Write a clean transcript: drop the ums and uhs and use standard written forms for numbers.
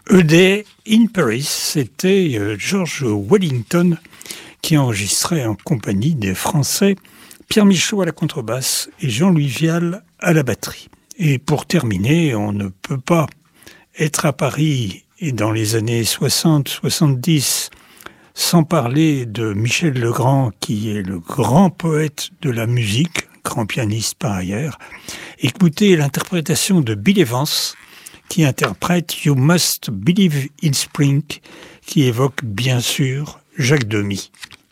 A Day in Paris, c'était George Wellington qui enregistrait en compagnie des Français Pierre Michaud à la contrebasse et Jean-Louis Vial à la batterie. Et pour terminer, on ne peut pas être à Paris et dans les années 60-70 sans parler de Michel Legrand, qui est le grand poète de la musique, grand pianiste par ailleurs. Écoutez l'interprétation de Bill Evans, qui interprète You Must Believe in Spring, qui évoque bien sûr Jacques Demy.